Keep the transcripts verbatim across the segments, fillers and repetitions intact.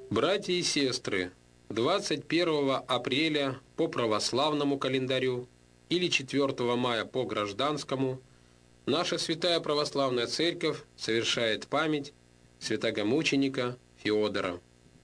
Братья и сестры, двадцать первого апреля по православному календарю или четвёртого мая по гражданскому наша Святая Православная Церковь совершает память святого-мученика Феодора.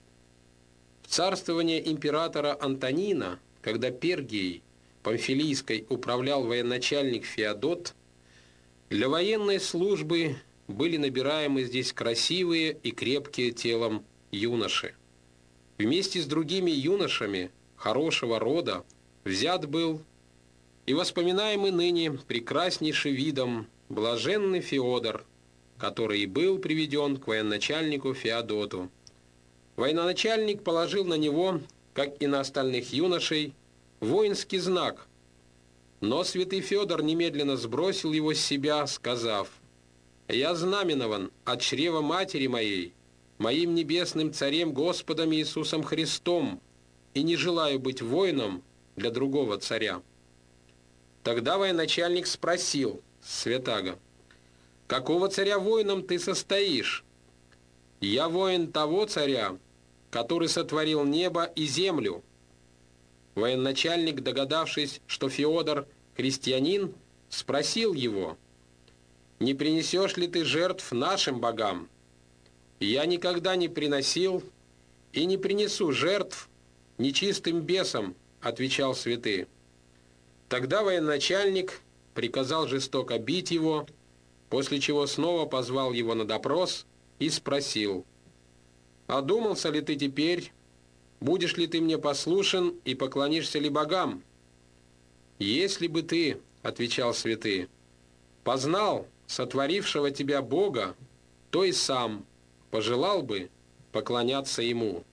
В царствование императора Антонина, когда Пергией Памфилийской управлял военачальник Феодот, для военной службы были набираемы здесь красивые и крепкие телом юноши. Вместе с другими юношами хорошего рода взят был и воспоминаемый ныне прекраснейший видом блаженный Феодор, который и был приведен к военачальнику Феодоту. Военачальник положил на него, как и на остальных юношей, воинский знак, но святый Феодор немедленно сбросил его с себя, сказав: «Я знаменован от чрева матери моей, моим небесным царем Господом Иисусом Христом, и не желаю быть воином для другого царя». Тогда военачальник спросил святаго: «Какого царя воином ты состоишь?» «Я воин того царя, который сотворил небо и землю». Военачальник, догадавшись, что Феодор христианин, спросил его: «Не принесешь ли ты жертв нашим богам?» «Я никогда не приносил и не принесу жертв нечистым бесам», — отвечал святый. Тогда военачальник приказал жестоко бить его, после чего снова позвал его на допрос и спросил: «Одумался ли ты теперь? Будешь ли ты мне послушен и поклонишься ли богам?» «Если бы ты, — отвечал святый, — познал сотворившего тебя Бога, то и сам пожелал бы поклоняться Ему».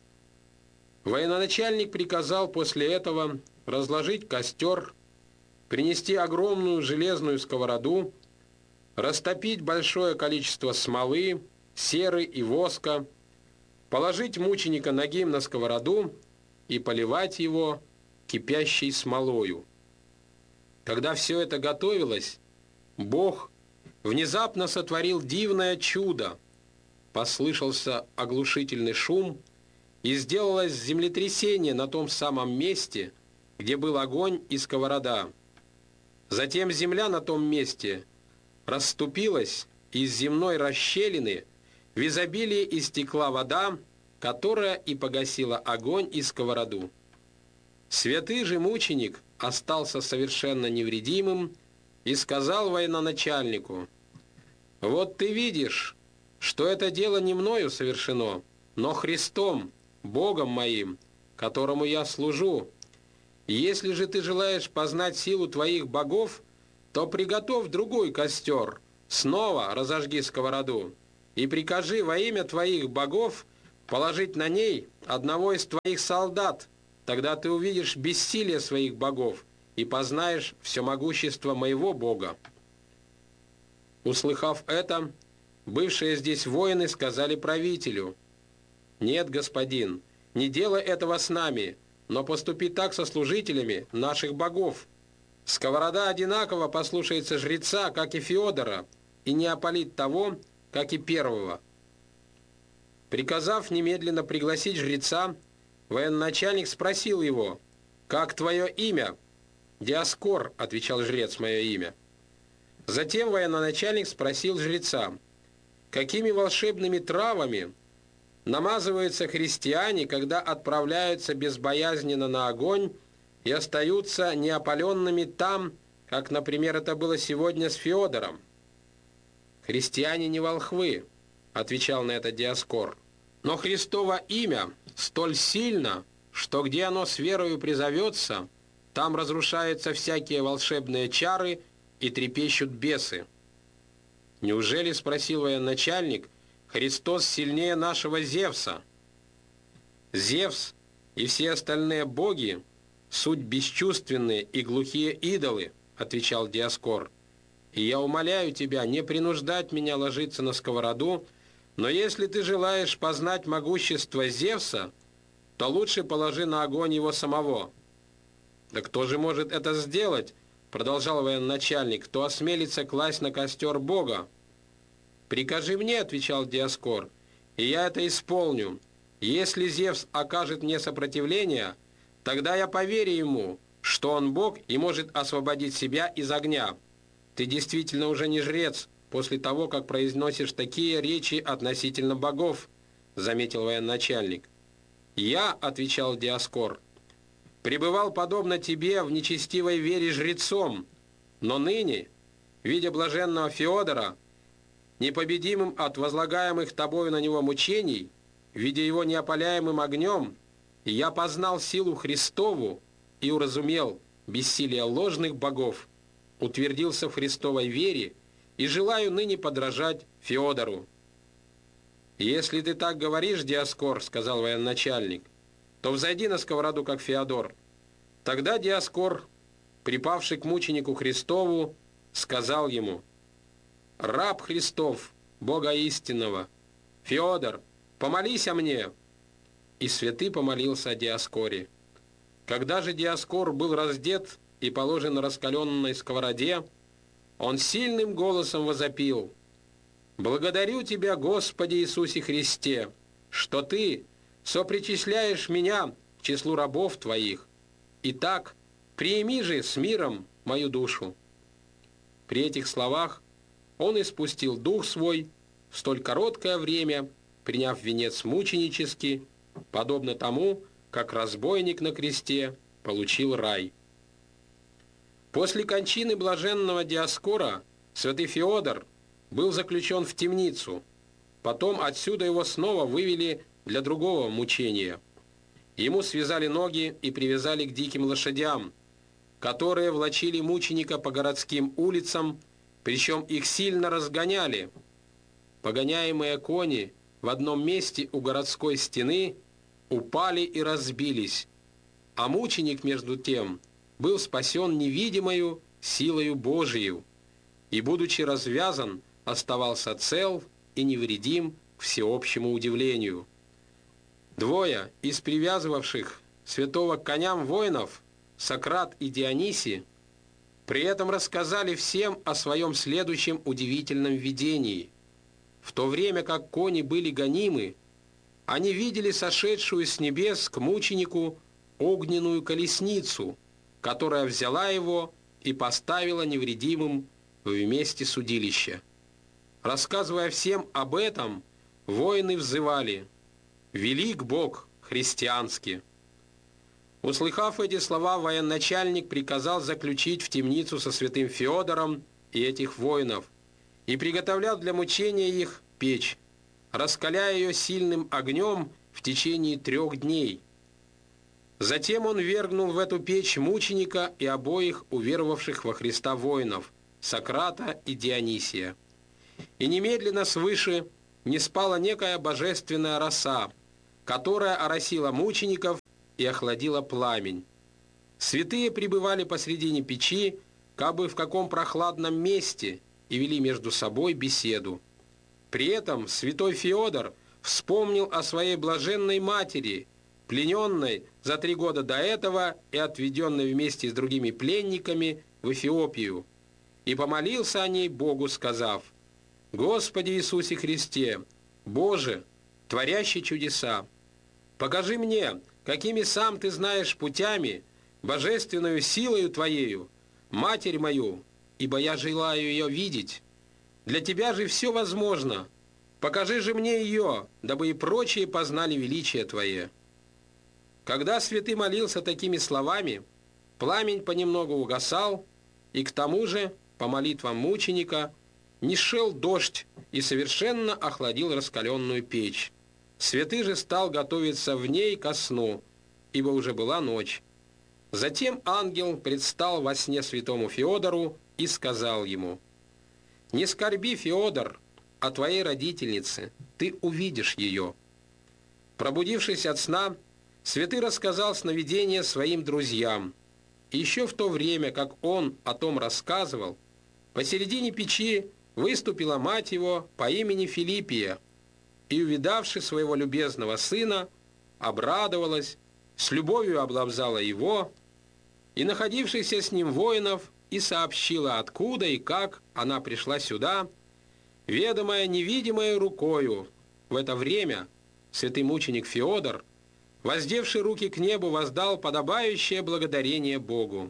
Военачальник приказал после этого разложить костер, принести огромную железную сковороду, растопить большое количество смолы, серы и воска, положить мученика нагим на сковороду и поливать его кипящей смолою. Когда все это готовилось, Бог внезапно сотворил дивное чудо. Послышался оглушительный шум, и сделалось землетрясение на том самом месте, где был огонь и сковорода. Затем земля на том месте расступилась, и из земной расщелины в изобилии истекла вода, которая и погасила огонь и сковороду. Святый же мученик остался совершенно невредимым и сказал военачальнику: «Вот ты видишь, что это дело не мною совершено, но Христом, Богом моим, которому я служу. Если же ты желаешь познать силу твоих богов, то приготовь другой костер, снова разожги сковороду, и прикажи во имя твоих богов положить на ней одного из твоих солдат. Тогда ты увидишь бессилие своих богов и познаешь всемогущество моего Бога». Услыхав это, бывшие здесь воины сказали правителю: «Нет, господин, не делай этого с нами, но поступи так со служителями наших богов. Сковорода одинаково послушается жреца, как и Феодора, и не опалит того, как и первого». Приказав немедленно пригласить жреца, военачальник спросил его: «Как твое имя?» «Диоскор», — отвечал жрец, — «мое имя». Затем военачальник спросил жреца: «Какими волшебными травами намазываются христиане, когда отправляются безбоязненно на огонь и остаются неопаленными там, как, например, это было сегодня с Феодором?» «Христиане не волхвы», — отвечал на это Диоскор, «но Христово имя столь сильно, что где оно с верою призовется, там разрушаются всякие волшебные чары и трепещут бесы». «Неужели, — спросил военачальник, — Христос сильнее нашего Зевса?» «Зевс и все остальные боги — суть бесчувственные и глухие идолы», — отвечал Диоскор. «И я умоляю тебя не принуждать меня ложиться на сковороду, но если ты желаешь познать могущество Зевса, то лучше положи на огонь его самого». «Да кто же может это сделать, — продолжал военачальник, — кто осмелится класть на костер Бога?» «Прикажи мне, — отвечал Диоскор, — и я это исполню. Если Зевс окажет мне сопротивление, тогда я поверю ему, что он Бог и может освободить себя из огня. Ты действительно уже не жрец после того, как произносишь такие речи относительно богов», — заметил военачальник. «Я, — отвечал Диоскор, — пребывал подобно тебе в нечестивой вере жрецом, но ныне, видя блаженного Феодора, непобедимым от возлагаемых тобою на него мучений, видя его неопаляемым огнем, я познал силу Христову и уразумел бессилие ложных богов, утвердился в Христовой вере и желаю ныне подражать Феодору». «Если ты так говоришь, Диоскор, — сказал военачальник, — то взойди на сковороду, как Феодор». Тогда Диоскор, припавший к мученику Христову, сказал ему: «Раб Христов, Бога истинного, Феодор, помолись о мне». И святый помолился о Диоскоре. Когда же Диоскор был раздет и положен на раскаленной сковороде, он сильным голосом возопил: «Благодарю Тебя, Господи Иисусе Христе, что Ты сопричисляешь меня к числу рабов Твоих. Итак, прими же с миром мою душу». При этих словах он испустил дух свой в столь короткое время, приняв венец мученический, подобно тому, как разбойник на кресте получил рай. После кончины блаженного Диоскора святый Феодор был заключен в темницу. Потом отсюда его снова вывели для другого мучения. Ему связали ноги и привязали к диким лошадям, которые влачили мученика по городским улицам, причем их сильно разгоняли. Погоняемые кони в одном месте у городской стены упали и разбились, а мученик, между тем, был спасен невидимою силою Божией и, будучи развязан, оставался цел и невредим к всеобщему удивлению. Двое из привязывавших святого к коням воинов, Сократ и Дионисий, при этом рассказали всем о своем следующем удивительном видении. В то время как кони были гонимы, они видели сошедшую с небес к мученику огненную колесницу, которая взяла его и поставила невредимым в месте судилища. Рассказывая всем об этом, воины взывали: «Велик Бог христианский». Услыхав эти слова, военачальник приказал заключить в темницу со святым Феодором и этих воинов и приготовлял для мучения их печь, раскаляя ее сильным огнем в течение трех дней. Затем он вергнул в эту печь мученика и обоих уверовавших во Христа воинов, Сократа и Дионисия. И немедленно свыше ниспала некая божественная роса, которая оросила мучеников и охладила пламень. Святые пребывали посредине печи, как бы в каком прохладном месте, и вели между собой беседу. При этом святой Феодор вспомнил о своей блаженной матери, плененной за три года до этого и отведенной вместе с другими пленниками в Эфиопию, и помолился о ней Богу, сказав: «Господи Иисусе Христе, Боже, творящий чудеса, покажи мне, какими сам Ты знаешь путями, божественную силою Твоею, Матерь мою, ибо я желаю ее видеть. Для Тебя же все возможно. Покажи же мне ее, дабы и прочие познали величие Твое». Когда святый молился такими словами, пламень понемногу угасал, и к тому же, по молитвам мученика, не шел дождь и совершенно охладил раскаленную печь. Святый же стал готовиться в ней ко сну, ибо уже была ночь. Затем ангел предстал во сне святому Феодору и сказал ему: «Не скорби, Феодор, о твоей родительнице, ты увидишь ее». Пробудившись от сна, святый рассказал сновидение своим друзьям. И еще в то время, как он о том рассказывал, посередине печи выступила мать его по имени Филиппия, и, увидавши своего любезного сына, обрадовалась, с любовью облобзала его, и находившихся с ним воинов, и сообщила, откуда и как она пришла сюда, ведомая невидимой рукою. В это время святый мученик Феодор, воздевший руки к небу, воздал подобающее благодарение Богу.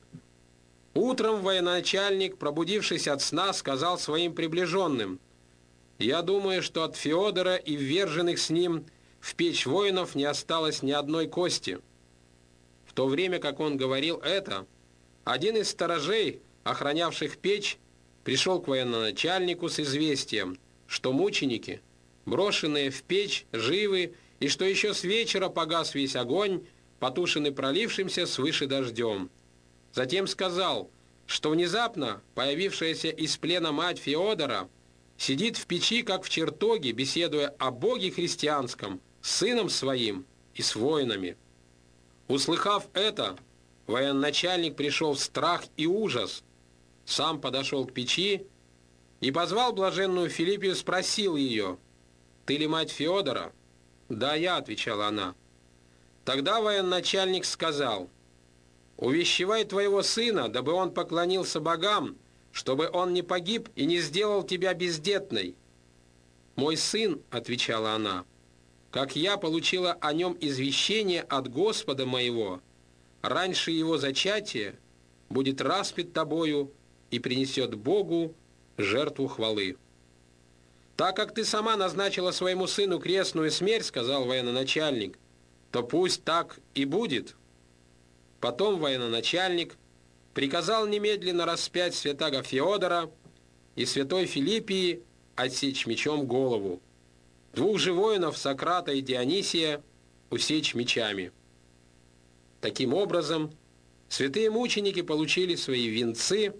Утром военачальник, пробудившись от сна, сказал своим приближенным: «Я думаю, что от Феодора и вверженных с ним в печь воинов не осталось ни одной кости». В то время, как он говорил это, один из сторожей, охранявших печь, пришел к военачальнику с известием, что мученики, брошенные в печь, живы, и что еще с вечера погас весь огонь, потушенный пролившимся свыше дождем. Затем сказал, что внезапно появившаяся из плена мать Феодора сидит в печи, как в чертоге, беседуя о Боге христианском с сыном своим и с воинами. Услыхав это, военачальник пришел в страх и ужас, сам подошел к печи и позвал блаженную Филиппию, спросил ее: «Ты ли мать Феодора?» «Да, я», — отвечала она. Тогда военачальник сказал: «Увещевай твоего сына, дабы он поклонился богам, чтобы он не погиб и не сделал тебя бездетной». «Мой сын», — отвечала она, — «как я получила о нем извещение от Господа моего, раньше его зачатия будет распят тобою и принесет Богу жертву хвалы». «Так как ты сама назначила своему сыну крестную смерть, — сказал военачальник, — то пусть так и будет». Потом военачальник приказал немедленно распять святаго Феодора и святой Филиппии отсечь мечом голову, двух же воинов, Сократа и Дионисия, усечь мечами. Таким образом, святые мученики получили свои венцы,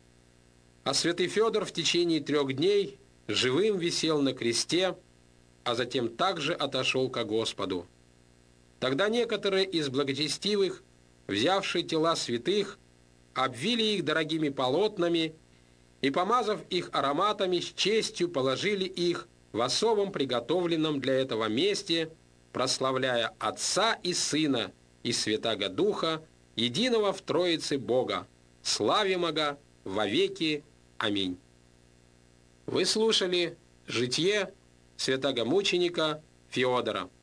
а святый Феодор в течение трех дней живым висел на кресте, а затем также отошел ко Господу. Тогда некоторые из благочестивых, взявшие тела святых, обвили их дорогими полотнами и, помазав их ароматами, с честью положили их в особом приготовленном для этого месте, прославляя Отца и Сына и Святаго Духа, единого в Троице Бога, славимого вовеки. Аминь. Вы слушали житие святаго мученика Феодора.